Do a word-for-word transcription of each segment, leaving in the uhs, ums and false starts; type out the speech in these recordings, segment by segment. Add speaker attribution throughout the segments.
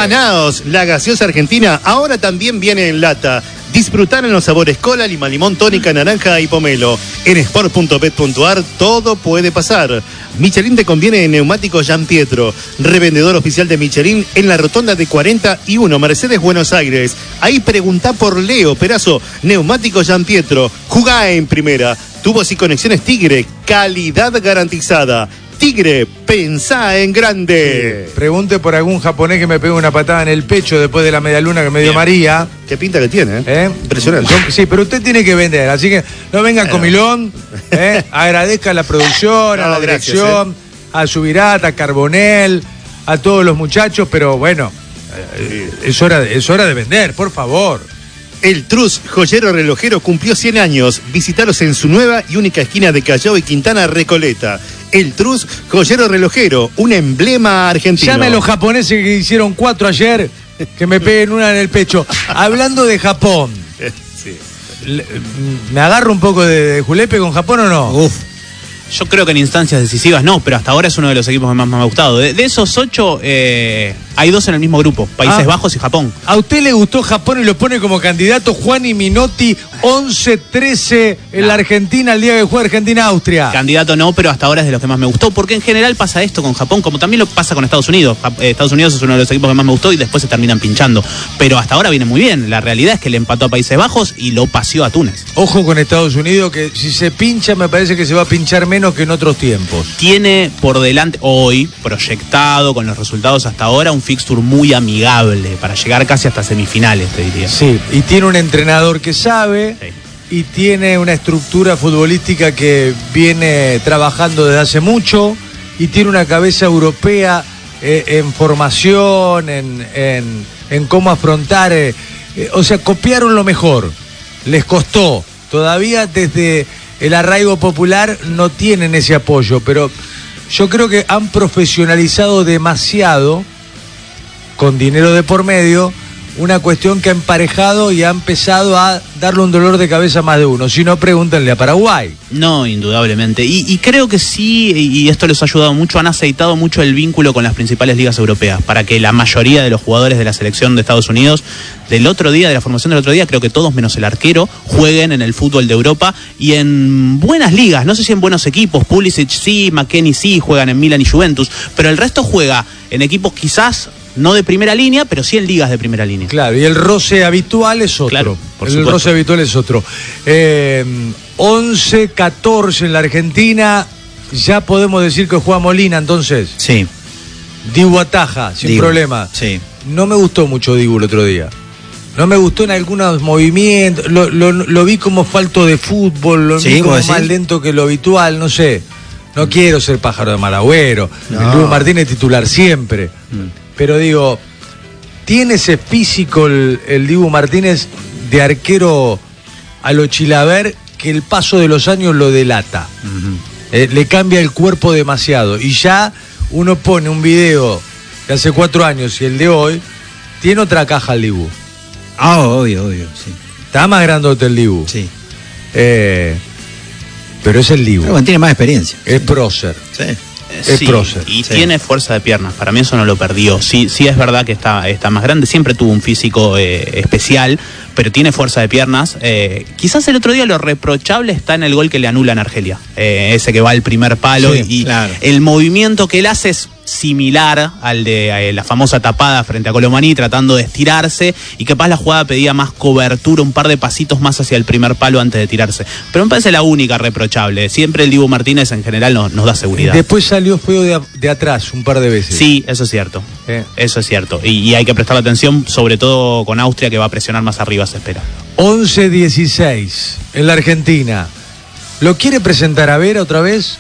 Speaker 1: Manaos, la gaseosa argentina, ahora también viene en lata. Disfrutar en los sabores cola, lima, limón, tónica, naranja y pomelo. En sport punto bet punto ar todo puede pasar. Michelin te conviene en neumáticos Gian Pietro. Revendedor oficial de Michelin en la rotonda de cuarenta y uno, Mercedes, Buenos Aires. Ahí preguntá por Leo Perazo. Neumáticos Gian Pietro. Jugá en primera. Tubos y conexiones Tigre. Calidad garantizada. Tigre, pensá en grande.
Speaker 2: Sí, pregunte por algún japonés que me pegue una patada en el pecho después de la medialuna que me dio Bien. María.
Speaker 1: Qué pinta que tiene, ¿eh?
Speaker 2: ¿Eh?
Speaker 1: Impresionante.
Speaker 2: Sí, pero usted tiene que vender, así que no venga bueno. comilón, ¿eh? Agradezca a la producción, no, a la dirección, gracias, ¿eh? A Subirata, a Carbonell, a todos los muchachos, pero bueno, eh, es, hora de, es hora de vender, por favor.
Speaker 1: El Trus, joyero relojero, cumplió cien años. Visitaros en su nueva y única esquina de Callao y Quintana Recoleta. El Trus, joyero relojero, un emblema argentino.
Speaker 2: Llame a los japoneses que hicieron cuatro ayer, que me peguen una en el pecho. Hablando de Japón, sí. ¿Me agarro un poco de, de julepe con Japón o no?
Speaker 3: Uf. Yo creo que en instancias decisivas no, pero hasta ahora es uno de los equipos que más me ha gustado. De, de esos ocho, eh, hay dos en el mismo grupo, Países ah, Bajos y Japón.
Speaker 2: ¿A usted le gustó Japón y lo pone como candidato Juan y Minotti, once trece en no. la Argentina, el día que juega Argentina-Austria?
Speaker 3: Candidato no, pero hasta ahora es de los que más me gustó, porque en general pasa esto con Japón, como también lo pasa con Estados Unidos. Eh, Estados Unidos es uno de los equipos que más me gustó y después se terminan pinchando. Pero hasta ahora viene muy bien. La realidad es que le empató a Países Bajos y lo paseó a Túnez.
Speaker 2: Ojo con Estados Unidos, que si se pincha me parece que se va a pinchar menos que en otros tiempos.
Speaker 3: Tiene por delante, hoy, proyectado con los resultados hasta ahora, un fixture muy amigable para llegar casi hasta semifinales, te diría.
Speaker 2: Sí, y tiene un entrenador que sabe, sí. y tiene una estructura futbolística que viene trabajando desde hace mucho, y tiene una cabeza europea eh, en formación, en, en, en cómo afrontar, eh, eh, o sea, copiaron lo mejor, les costó, todavía desde el arraigo popular no tienen ese apoyo, pero yo creo que han profesionalizado demasiado, con dinero de por medio, una cuestión que ha emparejado y ha empezado a darle un dolor de cabeza a más de uno. Si no, pregúntenle a Paraguay.
Speaker 3: No, indudablemente. Y, y creo que sí, y esto les ha ayudado mucho, han aceitado mucho el vínculo con las principales ligas europeas, para que la mayoría de los jugadores de la selección de Estados Unidos del otro día, de la formación del otro día, creo que todos menos el arquero, jueguen en el fútbol de Europa y en buenas ligas. No sé si en buenos equipos. Pulisic sí, McKennie sí, juegan en Milan y Juventus, pero el resto juega en equipos quizás no de primera línea, pero sí en ligas de primera línea.
Speaker 2: Claro, y el roce habitual es otro.
Speaker 3: Claro, por
Speaker 2: el
Speaker 3: supuesto.
Speaker 2: roce habitual es otro. Eh, once catorce en la Argentina, ya podemos decir que juega Molina, entonces.
Speaker 3: Sí.
Speaker 2: Dibu ataja, sin
Speaker 3: Dibu,
Speaker 2: problema.
Speaker 3: Sí.
Speaker 2: No me gustó mucho Dibu el otro día. No me gustó en algunos movimientos, lo, lo, lo vi como falto de fútbol, lo
Speaker 3: sí,
Speaker 2: vi como
Speaker 3: más
Speaker 2: decís? lento que lo habitual, no sé. No quiero ser pájaro de mal agüero. No. El Dibu Martínez titular siempre. Mm. Pero digo, ¿tiene ese físico el, el Dibu Martínez de arquero a lo Chilaver que el paso de los años lo delata? Uh-huh. Eh, le cambia el cuerpo demasiado. Y ya uno pone un video de hace cuatro años y el de hoy, tiene otra caja el Dibu.
Speaker 4: Ah, oh, obvio, obvio, sí.
Speaker 2: Está más grandote el Dibu.
Speaker 4: Sí.
Speaker 2: Eh, pero es el Dibu.
Speaker 4: Pero bueno, tiene más experiencia.
Speaker 2: Es sí. prócer.
Speaker 4: Sí.
Speaker 2: Es
Speaker 3: sí,
Speaker 2: prócer.
Speaker 3: y
Speaker 4: sí.
Speaker 3: tiene fuerza de piernas. Para mí eso no lo perdió. Sí, sí es verdad que está, está más grande. Siempre tuvo un físico eh, especial, pero tiene fuerza de piernas. Eh, quizás el otro día lo reprochable está en el gol que le anulan a Argelia. Eh, ese que va al primer palo sí, y claro. el movimiento que él hace es similar al de eh, la famosa tapada frente a Colomani, tratando de estirarse, y capaz la jugada pedía más cobertura, un par de pasitos más hacia el primer palo antes de tirarse. Pero me parece la única reprochable. Siempre el Dibu Martínez en general nos, nos da seguridad.
Speaker 2: Después salió feo de, de atrás un par de veces.
Speaker 3: Sí, eso es cierto. ¿Eh? Eso es cierto. Y, y hay que prestarle atención, sobre todo con Austria, que va a presionar más arriba, se espera.
Speaker 2: once dieciséis en la Argentina. ¿Lo quiere presentar a ver otra vez?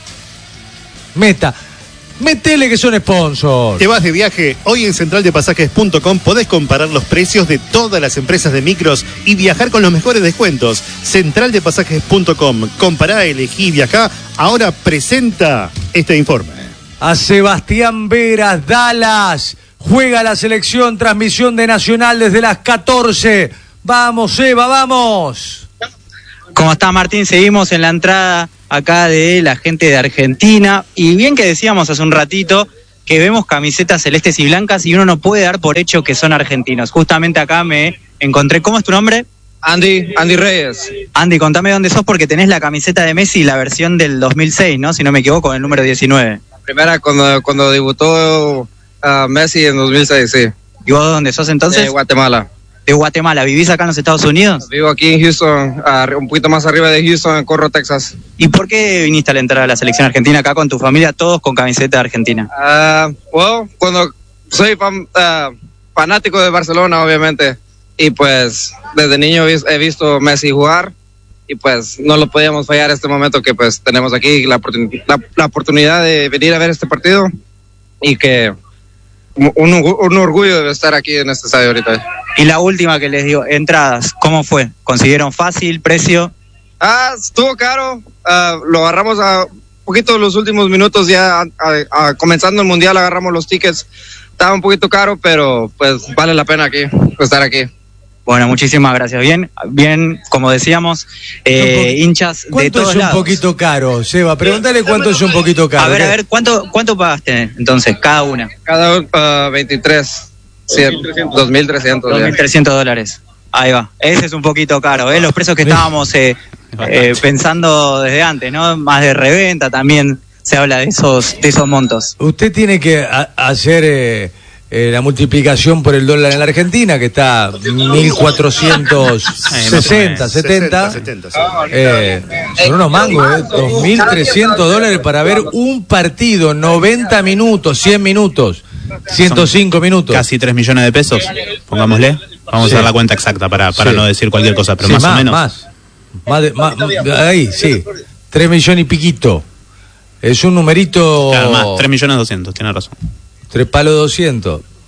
Speaker 2: Meta. Métele que son sponsors.
Speaker 1: ¿Te vas de viaje? Hoy en central de pasajes punto com podés comparar los precios de todas las empresas de micros y viajar con los mejores descuentos. central de pasajes punto com. Compará, elegí, viajá. Ahora presenta este informe.
Speaker 2: A Sebastián Veras, Dallas. Juega la selección, transmisión de Nacional desde las catorce. Vamos, Seba, vamos.
Speaker 5: ¿Cómo está, Martín? Seguimos en la entrada acá de la gente de Argentina. Y bien que decíamos hace un ratito que vemos camisetas celestes y blancas y uno no puede dar por hecho que son argentinos. Justamente acá me encontré. ¿Cómo es tu nombre?
Speaker 6: Andy, Andy Reyes.
Speaker 5: Andy, contame dónde sos porque tenés la camiseta de Messi, la versión del dos mil seis, ¿no? Si no me equivoco, el número diecinueve.
Speaker 6: La primera cuando, cuando debutó uh, Messi en dos mil seis, sí.
Speaker 5: ¿Y vos dónde sos entonces?
Speaker 6: De Guatemala.
Speaker 5: De Guatemala. ¿Vivís acá en los Estados Unidos?
Speaker 6: Vivo aquí en Houston, uh, un poquito más arriba de Houston, en Corro, Texas.
Speaker 5: ¿Y por qué viniste a la entrada de la selección argentina acá con tu familia, todos con camiseta argentina?
Speaker 6: Uh, well, cuando soy fan, uh, fanático de Barcelona, obviamente, y pues desde niño he visto Messi jugar, y pues no lo podíamos fallar este momento que pues tenemos aquí la, la, la oportunidad de venir a ver este partido, y que un, un orgullo de estar aquí en este estadio ahorita.
Speaker 5: Y la última que les digo, entradas, ¿cómo fue? ¿Consiguieron fácil, precio?
Speaker 6: Ah, estuvo caro, uh, lo agarramos a un poquito los últimos minutos ya, a, a, a, comenzando el mundial agarramos los tickets, estaba un poquito caro, pero pues vale la pena aquí, estar aquí.
Speaker 5: Bueno, muchísimas gracias. Bien, bien, como decíamos, eh, hinchas de
Speaker 2: ¿Cuánto
Speaker 5: todos
Speaker 2: es un
Speaker 5: lados.
Speaker 2: poquito caro, Seba? Pregúntale cuánto es un poquito caro.
Speaker 5: A ver,
Speaker 2: ¿qué?
Speaker 5: a ver, ¿cuánto cuánto pagaste entonces, cada una?
Speaker 6: Cada uh, veintitrés, dos mil trescientos.
Speaker 5: dos mil trescientos dólares. Ahí va. Ese es un poquito caro, ¿eh? Los precios que estábamos eh, eh, pensando desde antes, ¿no? Más de reventa también se habla de esos, de esos montos.
Speaker 2: Usted tiene que a- hacer... Eh, Eh, la multiplicación por el dólar en la Argentina, que está mil cuatrocientos sesenta, setenta.
Speaker 1: setenta, sí.
Speaker 2: Eh, son unos mangos, ¿eh? dos mil trescientos dólares para ver un partido, noventa minutos, cien minutos, ciento cinco minutos.
Speaker 3: Casi tres millones de pesos, pongámosle. Vamos
Speaker 2: Sí.
Speaker 3: a dar la cuenta exacta para, para
Speaker 2: Sí.
Speaker 3: no decir cualquier cosa, pero
Speaker 2: Sí,
Speaker 3: más,
Speaker 2: más,
Speaker 3: o menos.
Speaker 2: Más, más, de, más ahí, sí. Tres millones y piquito. Es un numerito...
Speaker 3: Claro, más, tres millones doscientos, tiene razón.
Speaker 2: Tres palos doscientos.
Speaker 3: Sí,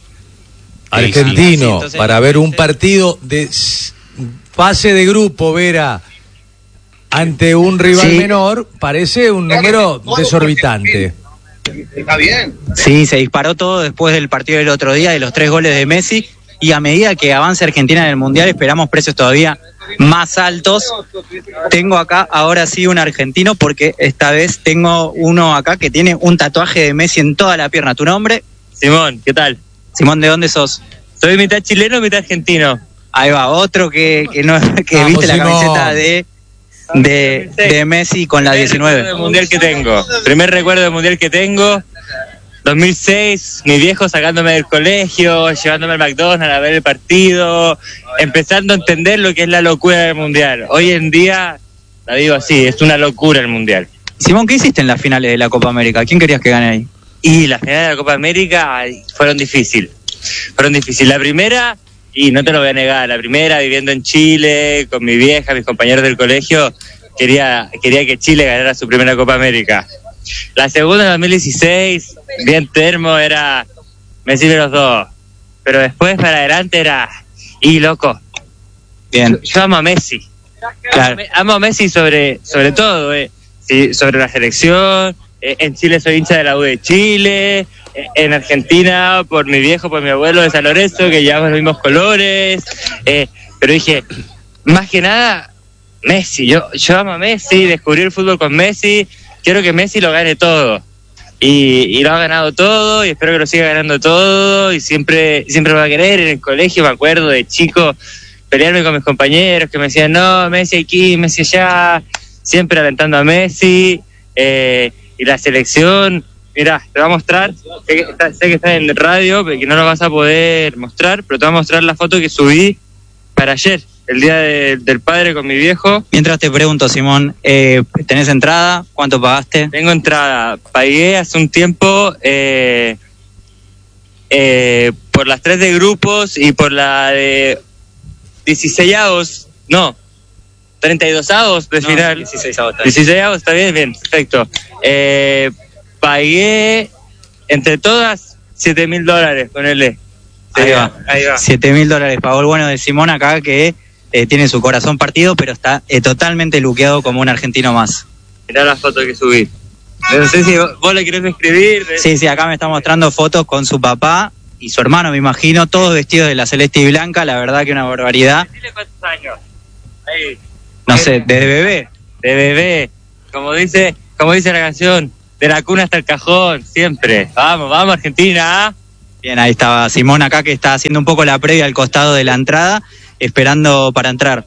Speaker 2: Argentino,
Speaker 5: sí. Entonces,
Speaker 2: para ver un partido de s- fase de grupo, Vera, ante un rival
Speaker 5: Sí.
Speaker 2: menor, parece un número desorbitante.
Speaker 5: Sí, se disparó todo después del partido del otro día, de los tres goles de Messi, y a medida que avance Argentina en el Mundial esperamos precios todavía más altos. Tengo acá ahora sí un argentino, porque esta vez tengo uno acá que tiene un tatuaje de Messi en toda la pierna. ¿Tu nombre?
Speaker 7: Simón, ¿qué tal?
Speaker 5: Simón, ¿de dónde sos?
Speaker 7: Soy mitad chileno, mitad argentino.
Speaker 5: Ahí va, otro que, que, no, que
Speaker 2: Vamos,
Speaker 5: viste la
Speaker 2: Simón.
Speaker 5: camiseta de, de, de Messi con la
Speaker 7: Primer recuerdo
Speaker 5: diecinueve.
Speaker 7: del mundial que tengo. Primer recuerdo del mundial que tengo. dos mil seis, mi viejo sacándome del colegio, llevándome al McDonald's a ver el partido, empezando a entender lo que es la locura del mundial. Hoy en día, la digo así, es una locura el mundial.
Speaker 5: Simón, ¿qué hiciste en las finales de la Copa América? ¿Quién querías que gane ahí?
Speaker 7: Y las finales de la Copa América ay, fueron difíciles. Fueron difíciles. La primera, y no te lo voy a negar, la primera viviendo en Chile, con mi vieja, mis compañeros del colegio, quería, quería que Chile ganara su primera Copa América. La segunda en dos mil dieciséis, bien termo, era Messi de los dos. Pero después para adelante era, y loco,
Speaker 5: Bien.
Speaker 7: yo amo a Messi.
Speaker 5: Claro.
Speaker 7: Amo, amo a Messi sobre, sobre todo, eh. Sí, sobre la selección. Eh, en Chile soy hincha de la U de Chile. Eh, en Argentina, por mi viejo, por mi abuelo de San Lorenzo, que llevamos los mismos colores. Eh, pero dije, más que nada, Messi. Yo, yo amo a Messi, descubrí el fútbol con Messi. Quiero que Messi lo gane todo. Y, y lo ha ganado todo, y espero que lo siga ganando todo. Y siempre, siempre lo va a querer. En el colegio me acuerdo de chico pelearme con mis compañeros que me decían, no, Messi aquí, Messi allá. Siempre alentando a Messi. Eh, y la selección, mirá, te voy a mostrar, sé que, está, sé que está en radio, que no lo vas a poder mostrar, pero te voy a mostrar la foto que subí para ayer, el día de, del padre con mi viejo.
Speaker 5: Mientras te pregunto, Simón, eh, ¿tenés entrada? ¿Cuánto pagaste?
Speaker 7: Tengo entrada, pagué hace un tiempo eh, eh, por las tres de grupos y por la de dieciséisavos, no, treinta y dosavos de
Speaker 5: No,
Speaker 7: final.
Speaker 5: dieciséisavos, está bien.
Speaker 7: dieciséisavos, está bien, bien, perfecto. Eh, pagué entre todas siete mil dólares, ponele.
Speaker 5: Ahí va.
Speaker 7: Ahí va.
Speaker 5: siete mil dólares pagó el bueno de Simón acá, que eh, tiene su corazón partido, pero está eh, totalmente luqueado como un argentino más.
Speaker 7: Mirá la foto que subí. No sé si vos, vos le querés escribir.
Speaker 5: Sí, sí, acá me está mostrando fotos con su papá y su hermano, me imagino, todos vestidos de la celeste y blanca, la verdad que una barbaridad.
Speaker 7: Dile cuántos años. Ahí.
Speaker 5: No sé, desde bebé.
Speaker 7: De bebé. Como dice, como dice la canción, de la cuna hasta el cajón, siempre. Vamos, vamos Argentina.
Speaker 5: Bien, ahí estaba Simón acá que está haciendo un poco la previa al costado de la entrada, esperando para entrar.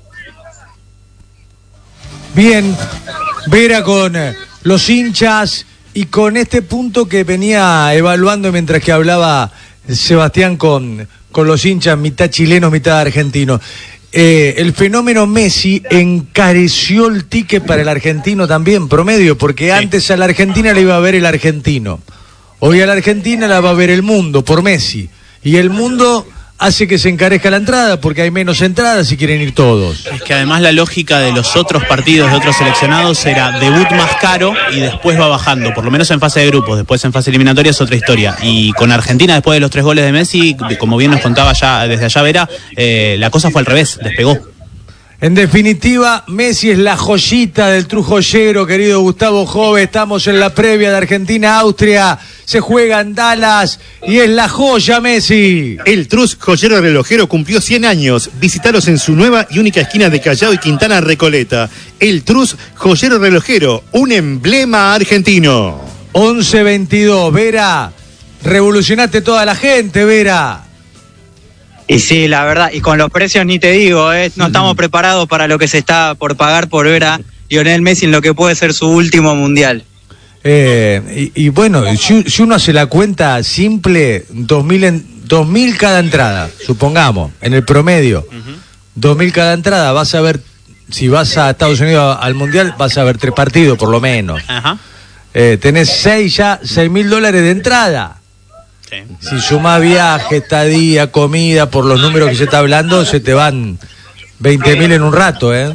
Speaker 2: Bien, Vera con eh, los hinchas y con este punto que venía evaluando mientras que hablaba Sebastián con, con los hinchas, mitad chilenos, mitad argentinos. Eh, el fenómeno Messi encareció el ticket para el argentino también, promedio, porque sí. Antes a la Argentina le iba a ver el argentino. Hoy a la Argentina la va a ver el mundo por Messi. Y el mundo hace que se encarezca la entrada porque hay menos entradas y quieren ir todos.
Speaker 3: Es que además la lógica de los otros partidos de otros seleccionados era debut más caro y después va bajando, por lo menos en fase de grupos, después en fase eliminatoria es otra historia. Y con Argentina, después de los tres goles de Messi, como bien nos contaba ya desde allá Vera, eh, la cosa fue al revés, despegó.
Speaker 2: En definitiva, Messi es la joyita del true joyero, querido Gustavo Jove. Estamos en la previa de Argentina-Austria. Se juega en Dallas y es la joya Messi.
Speaker 1: El trus joyero relojero cumplió cien años. Visitaros en su nueva y única esquina de Callao y Quintana Recoleta. El trus joyero relojero, un emblema argentino.
Speaker 2: once veintidós, Vera. Revolucionaste toda la gente, Vera.
Speaker 5: Y sí, la verdad, y con los precios ni te digo, ¿eh? No estamos preparados para lo que se está por pagar por ver a Lionel Messi en lo que puede ser su último mundial.
Speaker 2: Eh, y, y bueno, si, si uno hace la cuenta simple, dos mil, en, dos mil cada entrada, supongamos, en el promedio, uh-huh. dos mil cada entrada, vas a ver, si vas a Estados Unidos al mundial, vas a ver tres partidos por lo menos. Uh-huh. Eh, tenés seis ya, seis mil dólares de entrada. Si sumás viaje, estadía, comida, por los números que se está hablando, se te van veinte mil en un rato, ¿eh?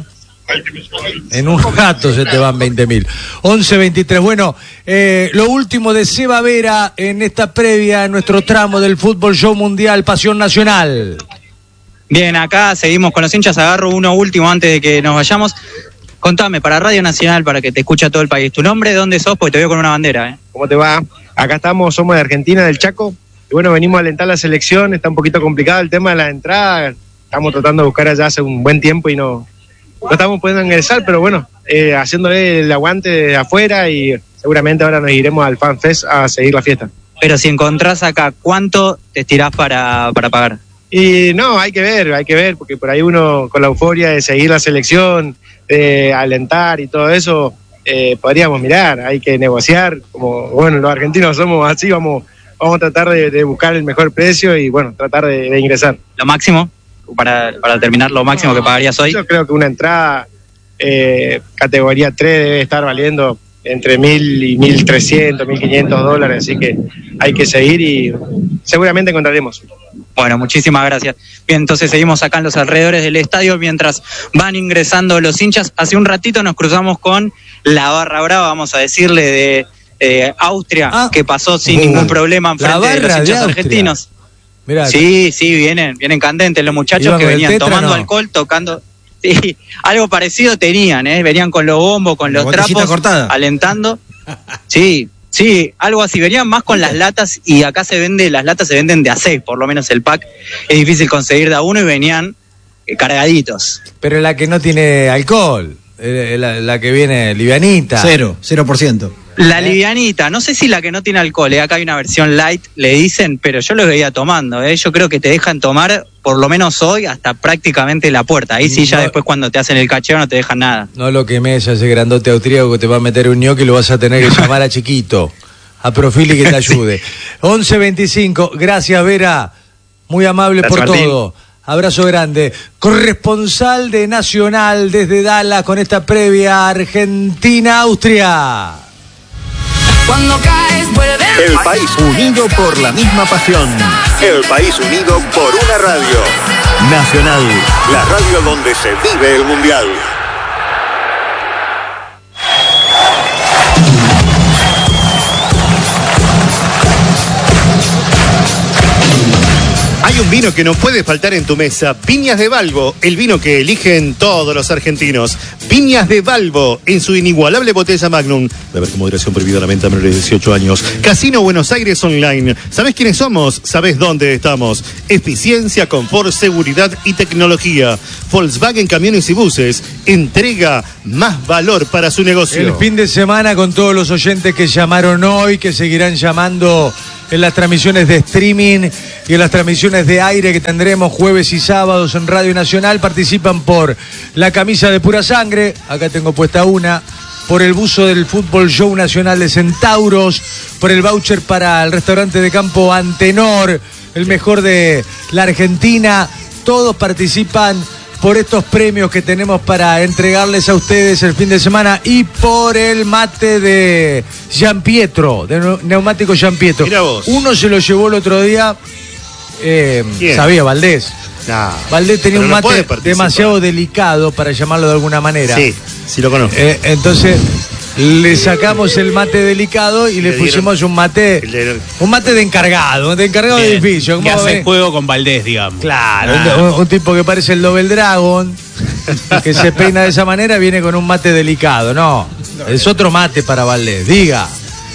Speaker 2: En un rato se te van veinte mil. once veintitrés. Bueno, eh, lo último de Seba Vera en esta previa, en nuestro tramo del Fútbol Show Mundial, Pasión Nacional.
Speaker 5: Bien, acá seguimos con los hinchas. Agarro uno último antes de que nos vayamos. Contame, para Radio Nacional, para que te escuche todo el país, ¿tu nombre? ¿Dónde sos? Porque te veo con una bandera, ¿eh?
Speaker 8: ¿Cómo te va? Acá estamos, somos de Argentina, del Chaco, y bueno, venimos a alentar la selección. Está un poquito complicado el tema de la entrada, estamos tratando de buscar allá hace un buen tiempo y no, no estamos pudiendo ingresar, pero bueno, eh, haciéndole el aguante de afuera y seguramente ahora nos iremos al Fan Fest a seguir la fiesta.
Speaker 5: Pero si encontrás acá, ¿cuánto te estirás para, para pagar?
Speaker 8: Y no, hay que ver, hay que ver, porque por ahí uno con la euforia de seguir la selección, de alentar y todo eso, Eh, podríamos mirar, hay que negociar, como bueno, los argentinos somos así, vamos vamos a tratar de, de buscar el mejor precio y bueno, tratar de, de ingresar.
Speaker 5: ¿Lo máximo? Para, para terminar, lo máximo no, que pagarías hoy.
Speaker 8: Yo creo que una entrada eh, categoría tres debe estar valiendo entre mil y mil trescientos, mil quinientos dólares, así que hay que seguir y seguramente encontraremos.
Speaker 5: Bueno, muchísimas gracias. Bien, entonces seguimos acá en los alrededores del estadio mientras van ingresando los hinchas. Hace un ratito nos cruzamos con la barra brava, vamos a decirle, de eh, Austria, ah, que pasó sin uh, ningún problema en frente de los hinchas argentinos. Mirá, sí, sí, vienen, vienen candentes los muchachos que venían tetra, tomando no. alcohol, tocando. Sí, algo parecido tenían, ¿eh? Venían con los bombos, con los trapos, cortada. alentando. Sí, sí, algo así. Venían más con las latas y acá se vende, las latas se venden de a seis, por lo menos el pack es difícil conseguir de a uno y venían eh, cargaditos.
Speaker 2: Pero la que no tiene alcohol, eh, la, la que viene livianita.
Speaker 4: Cero, cero por ciento.
Speaker 5: La livianita, no sé si la que no tiene alcohol, ¿eh? Acá hay una versión light, le dicen, pero yo lo veía tomando, ¿eh? Yo creo que te dejan tomar, por lo menos hoy, hasta prácticamente la puerta. Ahí sí, ya no, después cuando te hacen el cacheo no te dejan nada.
Speaker 2: No lo quemes a ese grandote austríaco que te va a meter un ñoqui y lo vas a tener que llamar a Chiquito, a Profili que te ayude. once veinticinco, gracias Vera, muy amable gracias, por Martín. Todo. Abrazo grande. Corresponsal de Nacional desde Dallas con esta previa Argentina-Austria.
Speaker 9: Cuando caes, vuelve.
Speaker 10: El país unido por la misma pasión. El país unido por una radio. Nacional, la radio donde se vive el mundial.
Speaker 1: Hay un vino que no puede faltar en tu mesa. Viñas de Balbo, el vino que eligen todos los argentinos. Viñas de Balbo, en su inigualable botella Magnum. Beber con moderación, prohibida la venta a menores de dieciocho años. Casino Buenos Aires Online. ¿Sabés quiénes somos? ¿Sabés dónde estamos? Eficiencia, confort, seguridad y tecnología. Volkswagen Camiones y Buses. Entrega más valor para su negocio.
Speaker 2: El fin de semana con todos los oyentes que llamaron hoy, que seguirán llamando en las transmisiones de streaming y en las transmisiones de aire que tendremos jueves y sábados en Radio Nacional, participan por la camisa de Pura Sangre, acá tengo puesta una, por el buzo del Fútbol Show Nacional de Centauros, por el voucher para el restaurante de campo Antenor, el mejor de la Argentina. Todos participan por estos premios que tenemos para entregarles a ustedes el fin de semana y por el mate de Gian Pietro, de Neumático Gian Pietro.
Speaker 1: Mira vos.
Speaker 2: Uno se lo llevó el otro día, eh, sabía Valdés.
Speaker 1: Nah,
Speaker 2: Valdés tenía un
Speaker 1: no
Speaker 2: mate demasiado delicado, para llamarlo de alguna manera.
Speaker 1: Sí, sí lo conozco.
Speaker 2: Eh, entonces le sacamos el mate delicado y le, le pusimos un mate de... un mate de encargado, de encargado
Speaker 3: Bien,
Speaker 2: de edificio.
Speaker 3: Que hace juego con Valdés, digamos.
Speaker 2: Claro,
Speaker 3: Ah.
Speaker 2: un, un tipo que parece el Double Dragon, que se peina de esa manera, viene con un mate delicado. No, es otro mate para Valdés, diga.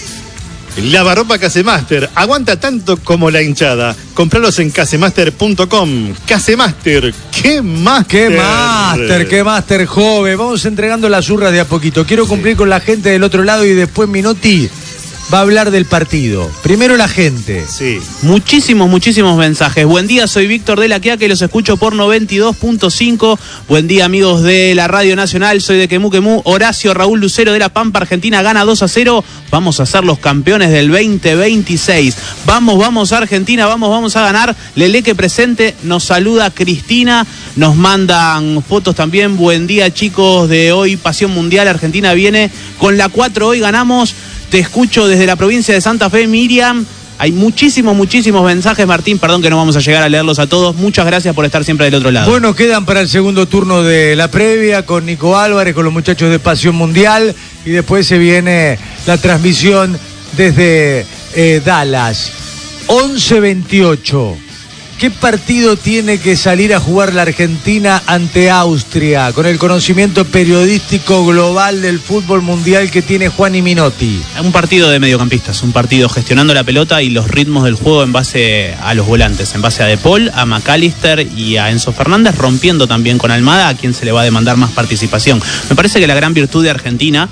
Speaker 1: Lavarropa Casemaster, aguanta tanto como la hinchada. Compralos en casemaster punto com. Casemaster, ¿qué más?
Speaker 2: ¡Qué máster, qué máster joven! Vamos entregando las urras de a poquito. Quiero cumplir sí. con la gente del otro lado y después Minotti va a hablar del partido. Primero la gente.
Speaker 3: Sí. Muchísimos, muchísimos mensajes. Buen día, soy Víctor de la Quiaca y los escucho por noventa y dos punto cinco. Buen día, amigos de la Radio Nacional. Soy de Quemú Quemú. Horacio Raúl Lucero de La Pampa, Argentina gana dos a cero. Vamos a ser los campeones del veinte veintiséis. Vamos, vamos Argentina, vamos, vamos a ganar. Leleque presente, nos saluda Cristina. Nos mandan fotos también. Buen día, chicos de hoy, Pasión Mundial. Argentina viene con la cuatro, hoy ganamos. Te escucho desde la provincia de Santa Fe, Miriam. Hay muchísimos, muchísimos mensajes, Martín. Perdón que no vamos a llegar a leerlos a todos. Muchas gracias por estar siempre del otro lado.
Speaker 2: Bueno, quedan para el segundo turno de la previa con Nico Álvarez, con los muchachos de Pasión Mundial. Y después se viene la transmisión desde eh, Dallas. once veintiocho. ¿Qué partido tiene que salir a jugar la Argentina ante Austria con el conocimiento periodístico global del fútbol mundial que tiene Juani Minotti?
Speaker 3: Un partido de mediocampistas, un partido gestionando la pelota y los ritmos del juego en base a los volantes, en base a De Paul, a McAllister y a Enzo Fernández, rompiendo también con Almada, a quien se le va a demandar más participación. Me parece que la gran virtud de Argentina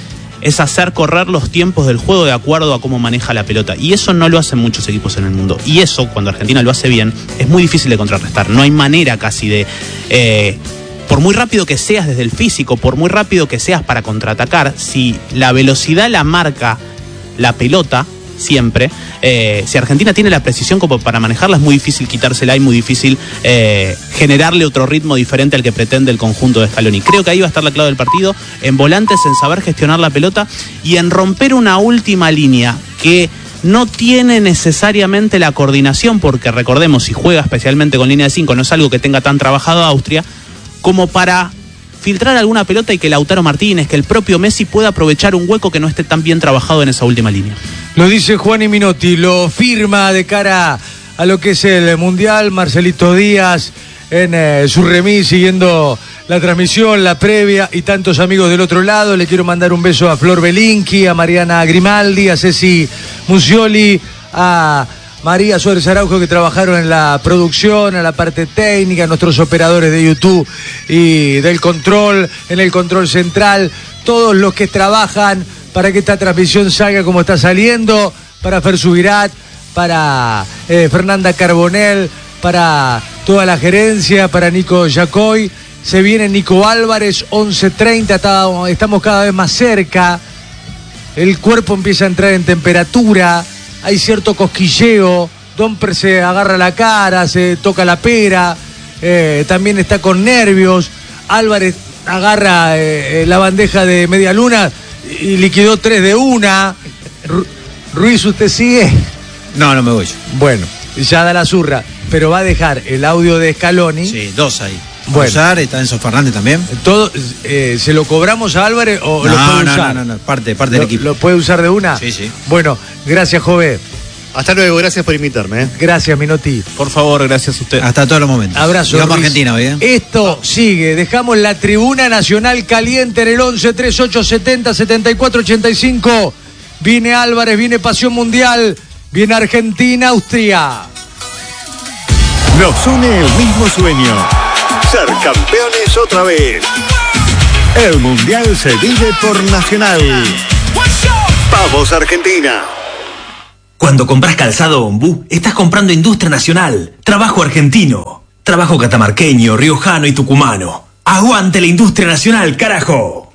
Speaker 3: es hacer correr los tiempos del juego de acuerdo a cómo maneja la pelota. Y eso no lo hacen muchos equipos en el mundo. Y eso, cuando Argentina lo hace bien, es muy difícil de contrarrestar. No hay manera casi de... Eh, por muy rápido que seas desde el físico, por muy rápido que seas para contraatacar, si la velocidad la marca la pelota, siempre, eh, si Argentina tiene la precisión como para manejarla, es muy difícil quitársela y muy difícil eh, generarle otro ritmo diferente al que pretende el conjunto de Scaloni. Creo que ahí va a estar la clave del partido, en volantes, en saber gestionar la pelota y en romper una última línea que no tiene necesariamente la coordinación, porque recordemos, si juega especialmente con línea de cinco, no es algo que tenga tan trabajado Austria, como para filtrar alguna pelota y que Lautaro Martínez, que el propio Messi pueda aprovechar un hueco que no esté tan bien trabajado en esa última línea.
Speaker 2: Lo dice Juani Minotti, lo firma de cara a lo que es el Mundial, Marcelito Díaz en eh, su remis siguiendo la transmisión, la previa y tantos amigos del otro lado. Le quiero mandar un beso a Flor Belinqui, a Mariana Grimaldi, a Ceci Musioli, a María Suárez Araujo, que trabajaron en la producción, en la parte técnica, a nuestros operadores de YouTube y del control, en el control central, todos los que trabajan para que esta transmisión salga como está saliendo, para Fer Subirat, para eh, Fernanda Carbonell, para toda la gerencia, para Nico Yacoy. Se viene Nico Álvarez, once treinta, estamos cada vez más cerca, el cuerpo empieza a entrar en temperatura, hay cierto cosquilleo, Domper se agarra la cara, se toca la pera, eh, también está con nervios, Álvarez agarra eh, la bandeja de media luna y liquidó tres de una. Ru- Ruiz, ¿usted sigue?
Speaker 4: No, no me voy.
Speaker 2: Bueno, ya da la zurra, pero va a dejar el audio de Scaloni.
Speaker 4: Sí, dos ahí.
Speaker 2: Bueno.
Speaker 4: Usar, está Enzo Fernández también.
Speaker 2: Todo, eh, ¿se lo cobramos a Álvarez o
Speaker 4: no,
Speaker 2: lo puede
Speaker 4: no,
Speaker 2: usar?
Speaker 4: No, no, no, parte, parte
Speaker 2: ¿Lo,
Speaker 4: del equipo.
Speaker 2: ¿Lo puede usar de una?
Speaker 4: Sí, sí.
Speaker 2: Bueno, gracias, Jove.
Speaker 1: Hasta luego, gracias por invitarme. ¿eh?
Speaker 2: Gracias, Minotti.
Speaker 3: Por favor, gracias a usted.
Speaker 4: Hasta todos los momentos.
Speaker 2: Abrazo.
Speaker 4: Vamos a
Speaker 2: Ruiz.
Speaker 4: Argentina hoy, ¿eh?
Speaker 2: Esto sigue. Dejamos la tribuna nacional caliente en el once treinta y ocho setenta setenta y cuatro ochenta y cinco. Viene Álvarez, viene Pasión Mundial, viene Argentina, Austria.
Speaker 10: Nos une el mismo sueño. Ser campeones otra vez. El Mundial se vive por Nacional. Pavos Argentina.
Speaker 11: Cuando compras calzado Ombú, estás comprando industria nacional, trabajo argentino, trabajo catamarqueño, riojano y tucumano. ¡Aguante la industria nacional, carajo!